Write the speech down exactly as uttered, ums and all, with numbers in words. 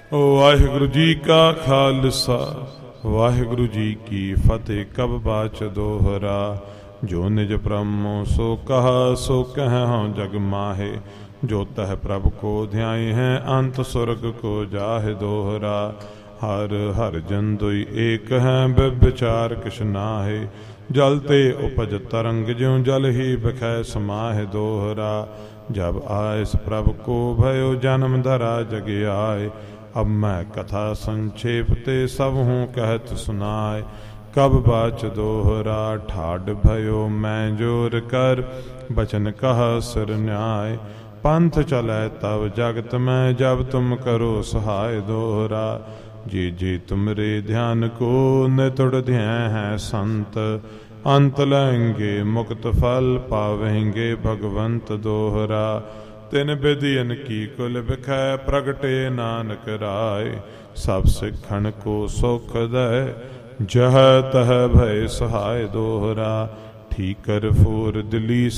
ਵਾਹਿਗੁਰੂ ਜੀ ਕਾ ਖਾਲਸਾ ਵਾਹਿਗੁਰੂ ਜੀ ਕੀ ਫਤਿਹ। ਕਬ ਬਾਚ ਦੋਹਰਾ ਜੋ ਨਿਜ ਬ੍ਰਹਮੋ ਸੋ ਕਹਾ ਸੋ ਕਹਿ ਹਉ ਜਗ ਮਾਹੇ। ਜੋ ਤਹ ਪ੍ਰਭ ਕੋ ਧਿਆਏ ਹੈ ਅੰਤ ਸੁਰਗ ਕੋ ਜਾਹਿ ਦੋਹਰਾ। ਹਰ ਹਰ ਜਨ ਦੁਇ ਏਕ ਹੈ ਵਿਚਾਰ ਕਿਛ ਨਾਹਿ। ਜਲ ਤੇ ਉਪਜ ਤਰੰਗ ਜਿਉ ਜਲ ਹੀ ਬਖੈ ਸਮਾਹਿ ਦੋਹਰਾ। जब आयस प्रभ को भयो जन्म धरा जग आए। अब मैं कथा संक्षेप ते सब हूँ कहत सुनाए। कब बाच दोहरा ठाड भयो मैं जोर कर बचन कहा सिर न्याय। पंथ चलै तब जगत में जब तुम करो सहाय दोहरा। जी जी तुमरे ध्यान को नितुड़ ध्यान है संत। अंत लहेंगे मुक्त फल पावेंगे भगवंत दोहरा। तिन विधियन की कुल बिखै प्रगटे नानक राय। सब सिखण को सुख दय जह तह भय सहाय दोहरा। ठीकर फूर दिली